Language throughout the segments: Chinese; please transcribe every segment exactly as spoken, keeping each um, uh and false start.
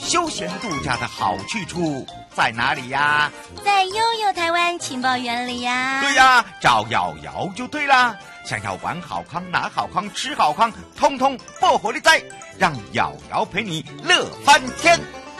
休闲度假的好去处在哪里呀？ 在悠悠台湾情报园里呀。 对呀，找瑶瑶就对啦。想要玩好康、拿好康、吃好康，通通爆火力在，让瑶瑶陪你乐翻天。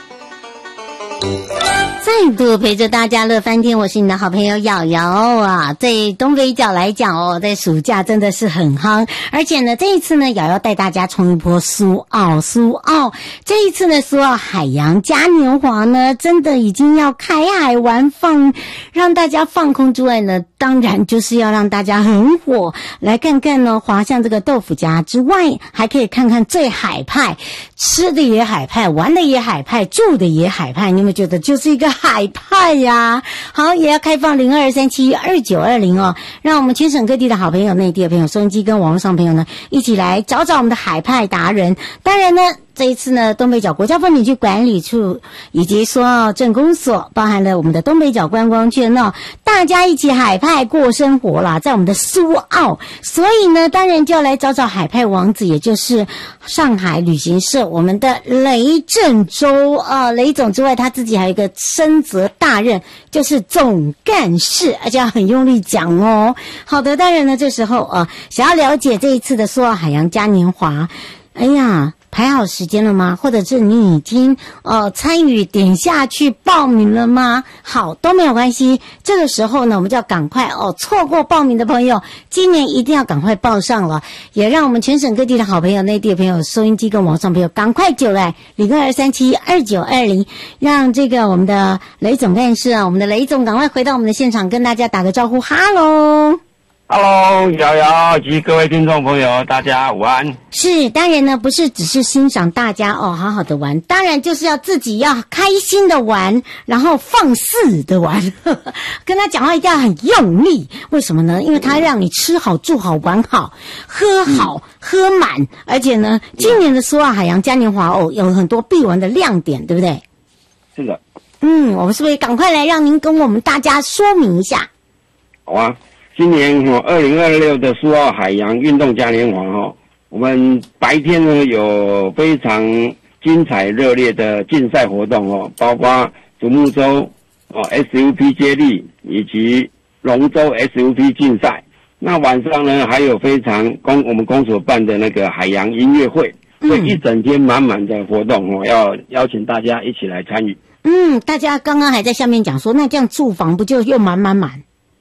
再度陪着大家乐翻天，我是你的好朋友瑶瑶啊。在东北角来讲哦，在暑假真的是很夯，而且呢，这一次呢，瑶瑶带大家冲一波苏澳，苏澳这一次呢，苏澳海洋嘉年华呢，真的已经要开海玩放，让大家放空之外呢，当然就是要让大家很火，来看看呢，滑向这个豆腐夹之外，还可以看看最海派，吃的也海派，玩的也海派，住的也海派，你有没有觉得就是一个海派呀？好，也要开放零二三七二九二零哦，让我们全省各地的好朋友、内地的朋友、收音机跟网络上朋友呢，一起来找找我们的海派达人。当然呢，这一次呢，东北角国家风景区管理处以及苏澳镇公所，包含了我们的东北角观光圈哦，大家一起海派过生活啦，在我们的苏澳，所以呢，当然就要来找找海派王子，也就是上海旅行社我们的雷正洲啊，雷总之外，他自己还有一个升责大任，就是总干事，而且要很用力讲哦。好的，当然呢，这时候啊，想要了解这一次的苏澳海洋嘉年华，哎呀。排好时间了吗？或者是你已经呃参与点下去报名了吗？好，都没有关系。这个时候呢，我们就要赶快哦，错过报名的朋友，今年一定要赶快报上了，也让我们全省各地的好朋友、内地的朋友、收音机跟网上朋友赶快就来零二三七二九二零，让这个我们的雷总干事啊，我们的雷总赶快回到我们的现场，跟大家打个招呼，哈喽。 Hello， 瑶瑶及各位听众朋友，大家午安。 是，当然呢，不是只是欣赏大家哦，好好的玩，当然就是要自己要开心的玩，然后放肆的玩，呵呵跟他讲话一定要很用力。为什么呢？因为他让你吃好、住好、玩好、喝好、嗯、喝满，而且呢，今年的苏澳海洋嘉年华哦，有很多必玩的亮点，对不对？ 是的。 嗯，我们是不是赶快来让您跟我们大家说明一下？ 好啊。今年哦，二零二六的苏澳海洋运动嘉年华哈，我们白天呢有非常精彩热烈的竞赛活动哦，包括独木舟哦 S U P 接力以及龙舟 S U P 竞赛。那晚上呢还有非常公我们公所办的那个海洋音乐会，所以一整天满满的活动哦，要邀请大家一起来参与。 嗯，大家刚刚还在下面讲说，那这样住房不就又满满满？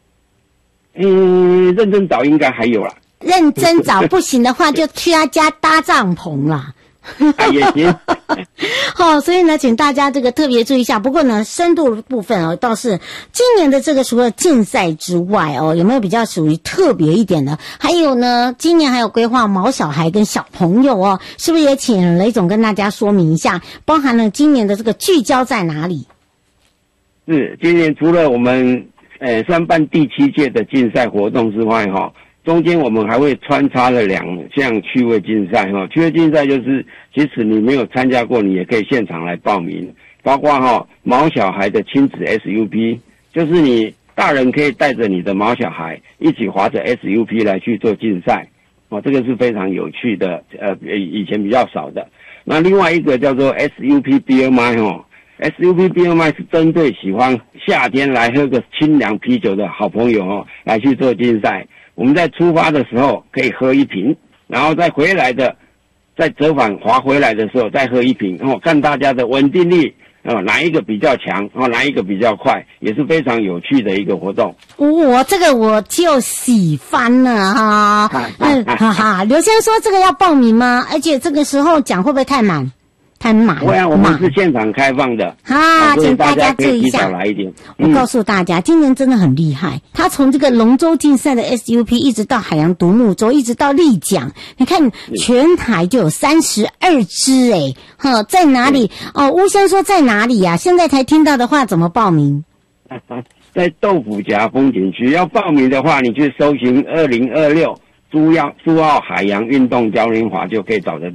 嗯，认真找应该还有啦。 认真找不行的话，就去他家搭帐篷啦。 啊，也行。 好，所以呢，请大家这个特别注意一下。不过呢，深度的部分哦，倒是今年的这个除了竞赛之外哦，有没有比较属于特别一点的？还有呢，今年还有规划毛小孩跟小朋友哦，是不是也请雷总跟大家说明一下，包含了今年的这个聚焦在哪里？ 是，今年除了我们。呃，算办第七届的竞赛活动之外，哈，中间我们还会穿插了两项趣味竞赛，哈，趣味竞赛就是即使你没有参加过，你也可以现场来报名，包括哈毛小孩的亲子 S U P， 就是你大人可以带着你的毛小孩一起划着 S U P 来去做竞赛，哦，这个是非常有趣的，呃，以前比较少的。那另外一个叫做 S U P Beer Mile 哈。S U P Beer Mile 是针对喜欢夏天来喝个清凉啤酒的好朋友哦，来去做竞赛。我们在出发的时候可以喝一瓶，然后再回来的，再折返划回来的时候再喝一瓶，哦，看大家的稳定力，哦，哪一个比较强，哦，哪一个比较快，也是非常有趣的一个活动。 我、哦、这个我就喜欢了哈，嗯，哈哈，刘先生说这个要报名吗？而且这个时候讲会不会太满？太满了， 对啊，我们是现场开放的啊，请大家注意一下。 来一点， 我告诉大家，今年真的很厉害。他从这个龙舟竞赛的 S U P 一直到海洋独木舟，一直到立桨，你看全台就有三十二支哎，哈，在哪里？哦，乌先说在哪里呀、啊？现在才听到的话，怎么报名？ 在豆腐夹风景区，要报名的话，你去搜寻二零二六苏澳苏澳海洋运动嘉年华就可以找得到了。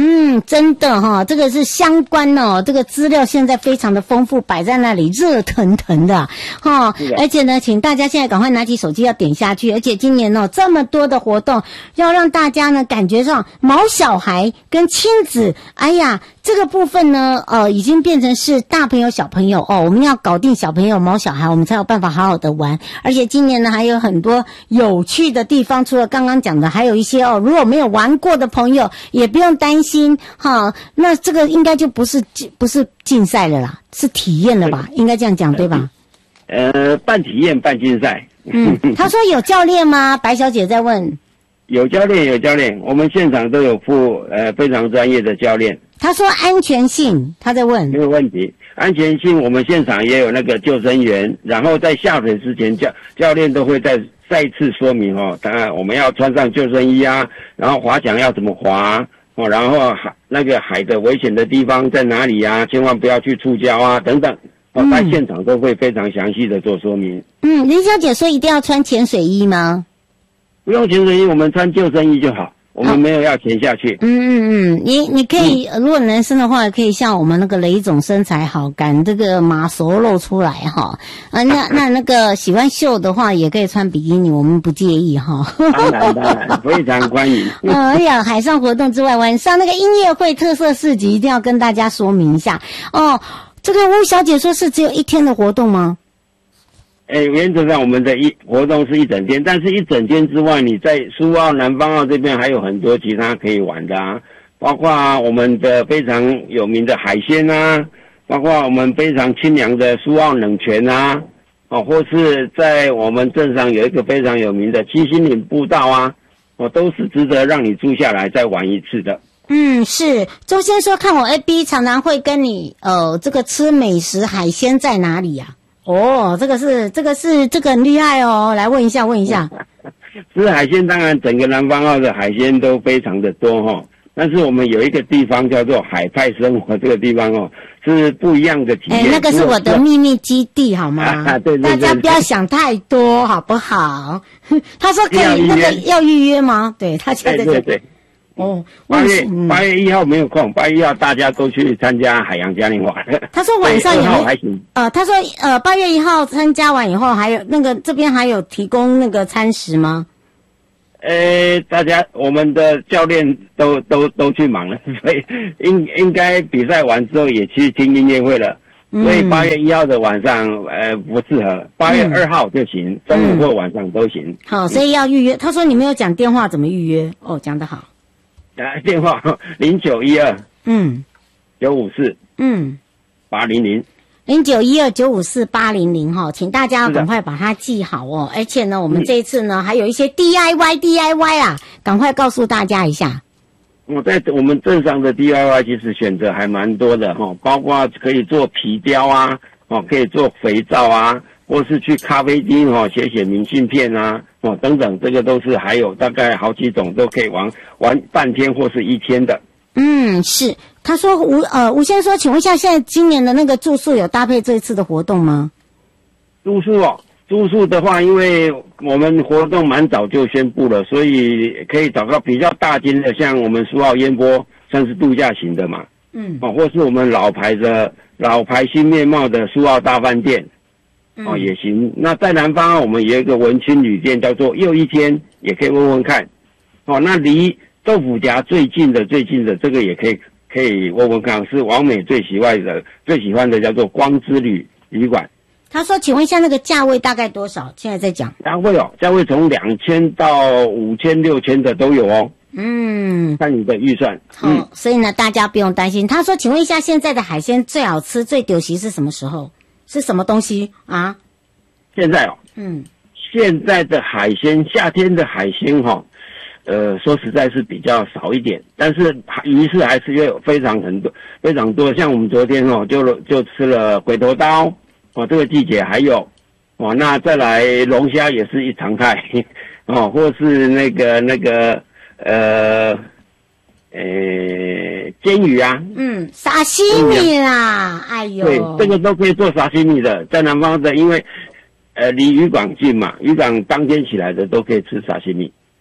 嗯，真的哈，这个是相关哦，这个资料现在非常的丰富，摆在那里热腾腾的哈。而且呢，请大家现在赶快拿起手机要点下去，而且今年哦这么多的活动，要让大家呢感觉上毛小孩跟亲子，哎呀，这个部分呢，呃，已经变成是大朋友小朋友哦，我们要搞定小朋友毛小孩，我们才有办法好好的玩。而且今年呢还有很多有趣的地方，除了刚刚讲的，还有一些哦，如果没有玩过的朋友也不用担心哈。那这个应该就不是不是竞赛了啦，是体验了吧？应该这样讲对吧？ 呃，半体验半竞赛。 嗯，他说有教练吗？白小姐在问。 有教练，有教练，我们现场都有附呃非常专业的教练。 他说安全性，他在问。 没有问题，安全性我们现场也有那个救生员，然后在下水之前教教练都会再再一次说明哦，当然我们要穿上救生衣啊，然后滑翔要怎么滑哦，然后海那个海的危险的地方在哪里啊，千万不要去触礁啊等等哦，在现场都会非常详细的做说明。 嗯，林小姐说一定要穿潜水衣吗？ 不用潜水衣，我们穿救生衣就好。我们没有要潜下去。 嗯嗯嗯，你你可以、嗯，如果男生的话，可以像我们那个雷总身材好，敢这个马熟露出来哈。啊，那那那个喜欢秀的话，也可以穿比基尼，我们不介意哈。 当然当然，非常欢迎。 呃，哎呀，海上活动之外，晚上那个音乐会特色市集一定要跟大家说明一下哦。这个吴小姐说是只有一天的活动吗？ 诶，原则上我们的一活动是一整天，但是一整天之外，你在苏澳、南方澳这边还有很多其他可以玩的啊，包括、啊、我们的非常有名的海鲜啊，包括我们非常清凉的苏澳冷泉啊，哦，或是在我们镇上有一个非常有名的七星岭步道啊，哦，都是值得让你住下来再玩一次的。 嗯，是周先说看我 F B 常常会跟你呃，这个吃美食海鲜在哪里呀、啊？哦，这个是这个是这个很厉害哦，来问一下问一下。 吃海鲜当然整个南方澳的海鲜都非常的多哈、哦，但是我们有一个地方叫做海派生活，这个地方哦是不一样的体验。 哎，那个是我的秘密基地好吗？ 啊，对对对， 大家不要想太多好不好？他说可以那个要预约吗？对，他现在在对对对。 哦， 八月八月一号没有空，八月一号大家都去参加海洋嘉年华。 他说晚上有没有还行？ 呃，他说呃八月一号参加完以后，还有那个这边还有提供那个餐食吗？ 呃，大家我们的教练都都都去忙了，所以应应该比赛完之后也去听音乐会了。嗯、所以八月一号的晚上呃不适合，八月二号就行，嗯、中午或晚上都行。 好，所以要预约。他说你没有讲电话怎么预约？哦，讲得好。 打电话零九一二嗯九五四嗯八零零零九一二九五四八零零哈，请大家赶快把它记好哦。而且呢，我们这一次呢、嗯、还有一些 D I Y D I Y 啊，赶快告诉大家一下。 我在我们镇上的 D I Y 其实选择还蛮多的哈，包括可以做皮雕啊，哦可以做肥皂啊，或是去咖啡厅哦写写明信片啊。哦，等等，这个都是还有大概好几种都可以玩玩半天或是一天的。 嗯，是。他说吴呃吴先生说，请问一下，现在今年的那个住宿有搭配这一次的活动吗？ 住宿哦，住宿的话，因为我们活动蛮早就宣布了，所以可以找到比较大间的，像我们苏澳烟波算是度假型的嘛。嗯。哦，或是我们老牌的老牌新面貌的苏澳大饭店。哦，也行。那在南方，我们有一个文青旅店，叫做又一天，也可以问问看。哦，那离豆腐夹最近的、最近的这个也可以可以问问看，是王美最喜欢的、最喜欢的，叫做光之旅旅馆。 他说：“请问一下，那个价位大概多少？现在在讲价位哦，价位从两千到五千、六千的都有哦。 嗯， 看你的预算。 好、嗯哦，所以呢，大家不用担心。他说：请问一下，现在的海鲜最好吃、最丢席是什么时候？”是什么东西啊？ 现在哦， 嗯， 现在的海鲜，夏天的海鲜哈、哦，呃，说实在是比较少一点，但是鱼是还是有非常很多非常多。像我们昨天哦，就就吃了鬼头刀哦，这个季节还有哦，那再来龙虾也是一常态哦，或是那个那个呃。呃，煎鱼啊， 嗯，沙西米啦，哎呦， 对，这个都可以做沙西米的，在南方的，因为呃离渔港近嘛，渔港当天起来的都可以吃沙西米。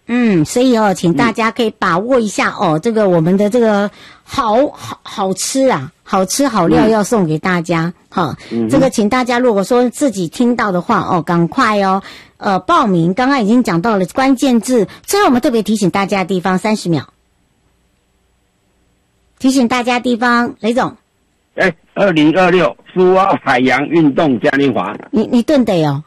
嗯，所以哦，请大家可以把握一下哦，这个我们的这个好好好吃啊，好吃好料要送给大家哈、嗯。这个请大家如果说自己听到的话哦，赶快哦，呃，报名。刚刚已经讲到了关键字，最后我们特别提醒大家的地方，三十秒，提醒大家的地方，雷总。 哎，二零二六苏澳海洋运动嘉年华， 你你顿得哦，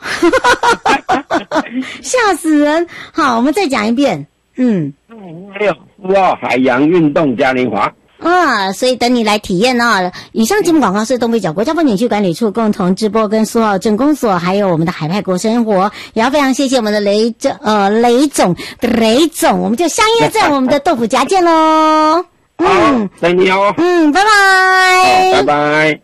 吓死人！好，我们再讲一遍。嗯， 二零二六苏澳海洋运动嘉年华。 啊，所以等你来体验哦。以上节目广告是东北角国家风景区管理处共同直播，跟苏澳镇公所还有我们的海派国生活，也要非常谢谢我们的雷总呃雷总雷总，我们就相约在我们的豆腐夹见喽。 嗯，等你哦。 嗯，拜拜。 拜拜。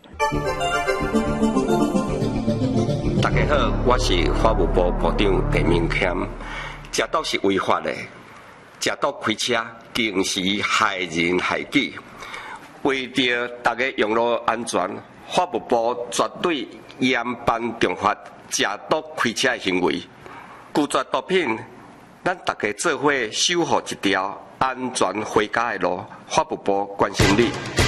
大家好，我是法务部部长陈明谦。食毒是违法的，食毒开车更是害人害己。为着大家用路安全，法务部绝对严办重罚食毒开车的行为。拒绝毒品，咱大家做伙守护一条安全回家的路。法务部关心你。